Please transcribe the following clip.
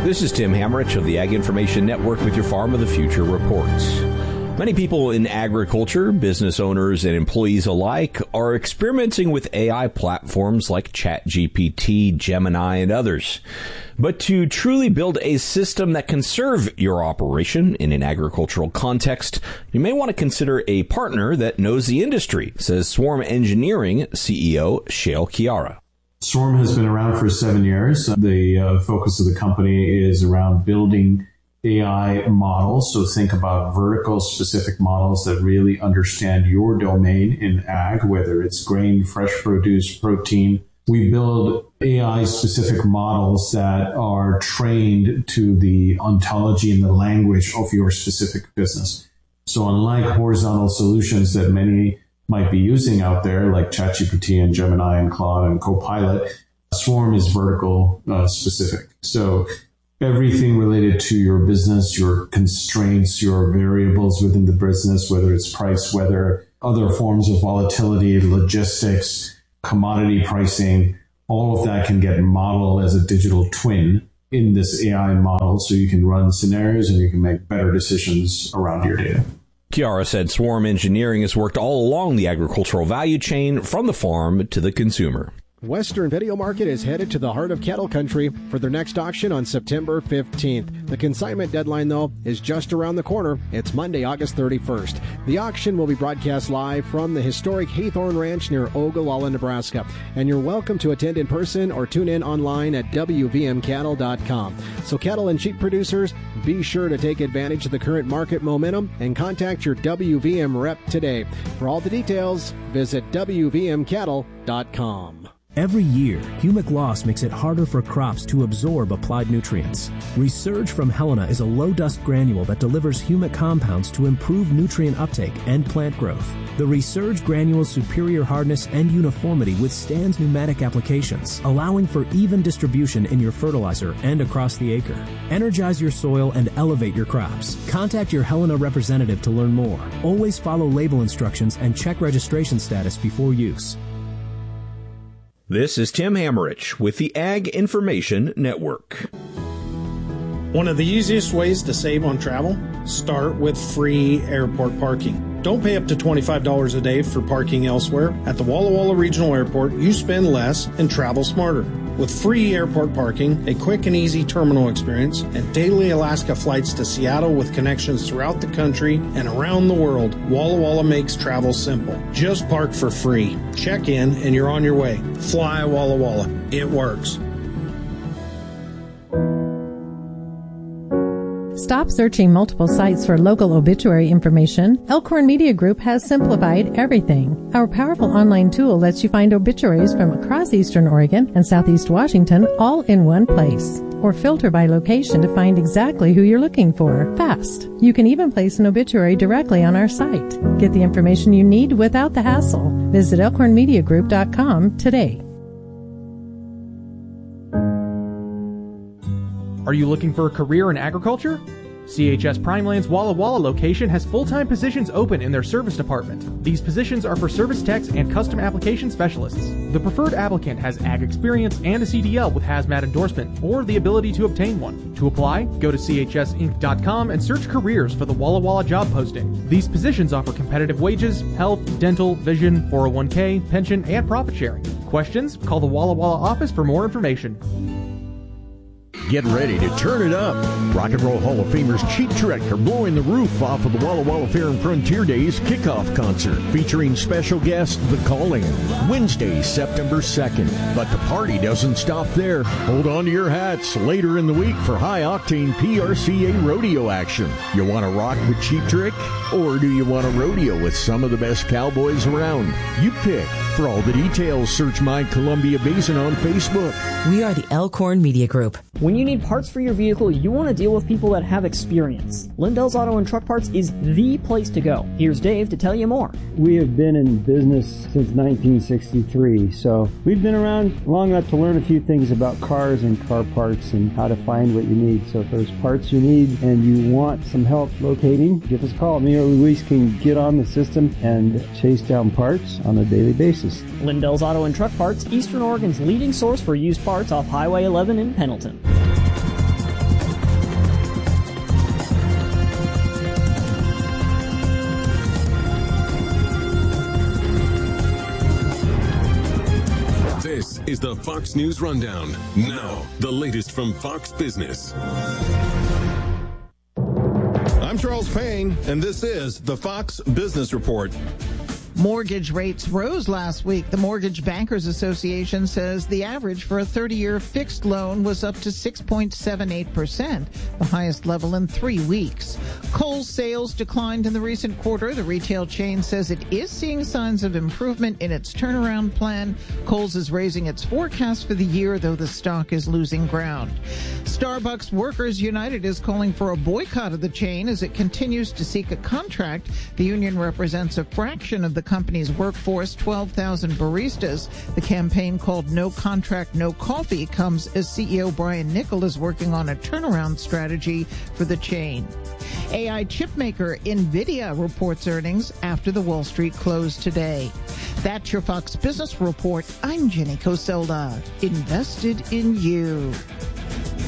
This is Tim Hammerich of the Ag Information Network with your Farm of the Future reports. Many people in agriculture, business owners and employees alike, are experimenting with AI platforms like ChatGPT, Gemini, and others. But to truly build a system that can serve your operation in an agricultural context, you may want to consider a partner that knows the industry, says Swarm Engineering CEO Shail Chiara. Swarm has been around for 7 years. The focus of the company is around building AI models. So think about vertical specific models that really understand your domain in ag, whether it's grain, fresh produce, protein. We build AI specific models that are trained to the ontology and the language of your specific business. So unlike horizontal solutions that many might be using out there, like ChatGPT and Gemini and Claude and Copilot, Swarm is vertical specific. So everything related to your business, your constraints, your variables within the business, whether it's price, weather, other forms of volatility, logistics, commodity pricing, all of that can get modeled as a digital twin in this AI model, so you can run scenarios and you can make better decisions around your data. Chiara said Swarm Engineering has worked all along the agricultural value chain from the farm to the consumer. Western Video Market is headed to the heart of cattle country for their next auction on September 15th. The consignment deadline, though, is just around the corner. It's Monday, August 31st. The auction will be broadcast live from the historic Haythorne Ranch near Ogallala, Nebraska. And you're welcome to attend in person or tune in online at WVMCattle.com. So cattle and sheep producers, be sure to take advantage of the current market momentum and contact your WVM rep today. For all the details, visit WVMCattle.com. Every year, humic loss makes it harder for crops to absorb applied nutrients. Resurge from Helena is a low-dust granule that delivers humic compounds to improve nutrient uptake and plant growth. The Resurge granule's superior hardness and uniformity withstands pneumatic applications, allowing for even distribution in your fertilizer and across the acre. Energize your soil and elevate your crops. Contact your Helena representative to learn more. Always follow label instructions and check registration status before use. This is Tim Hammerich with the Ag Information Network. One of the easiest ways to save on travel? Start with free airport parking. Don't pay up to $25 a day for parking elsewhere. At the Walla Walla Regional Airport, you spend less and travel smarter. With free airport parking, a quick and easy terminal experience, and daily Alaska flights to Seattle with connections throughout the country and around the world, Walla Walla makes travel simple. Just park for free. Check in and you're on your way. Fly Walla Walla. It works. Stop searching multiple sites for local obituary information. Elkhorn Media Group has simplified everything. Our powerful online tool lets you find obituaries from across Eastern Oregon and Southeast Washington all in one place. Or filter by location to find exactly who you're looking for fast. You can even place an obituary directly on our site. Get the information you need without the hassle. Visit elkhornmediagroup.com today. Are you looking for a career in agriculture? CHS Primeland's Walla Walla location has full-time positions open in their service department. These positions are for service techs and custom application specialists. The preferred applicant has ag experience and a CDL with hazmat endorsement or the ability to obtain one. To apply, go to chsinc.com and search careers for the Walla Walla job posting. These positions offer competitive wages, health, dental, vision, 401k, pension, and profit sharing. Questions? Call the Walla Walla office for more information. Get ready to turn it up. Rock and Roll Hall of Famers Cheap Trick are blowing the roof off of the Walla Walla Fair and Frontier Days kickoff concert featuring special guest The Calling, Wednesday, September 2nd. But the party doesn't stop there. Hold on to your hats later in the week for high-octane PRCA rodeo action. You want to rock with Cheap Trick? Or do you want to rodeo with some of the best cowboys around? You pick. For all the details, search My Columbia Basin on Facebook. We are the Elkhorn Media Group. When you need parts for your vehicle, you want to deal with people that have experience. Lindell's Auto and Truck Parts is the place to go. Here's Dave to tell you more. We have been in business since 1963, so we've been around long enough to learn a few things about cars and car parts and how to find what you need. So if there's parts you need and you want some help locating, give us a call. Me or Luis can get on the system and chase down parts on a daily basis. Lindell's Auto and Truck Parts, Eastern Oregon's leading source for used parts off Highway 11 in Pendleton. This is the Fox News Rundown. Now, the latest from Fox Business. I'm Charles Payne, and this is the Fox Business Report. Mortgage rates rose last week. The Mortgage Bankers Association says the average for a 30-year fixed loan was up to 6.78%, the highest level in 3 weeks. Kohl's sales declined in the recent quarter. The retail chain says it is seeing signs of improvement in its turnaround plan. Kohl's is raising its forecast for the year, though the stock is losing ground. Starbucks Workers United is calling for a boycott of the chain as it continues to seek a contract. The union represents a fraction of the company's workforce, 12,000 baristas. The campaign, called No Contract, No Coffee, comes as CEO Brian Niccol is working on a turnaround strategy for the chain. AI chipmaker NVIDIA reports earnings after the Wall Street closed today. That's your Fox Business Report. I'm Jenny Coselda. Invested in you.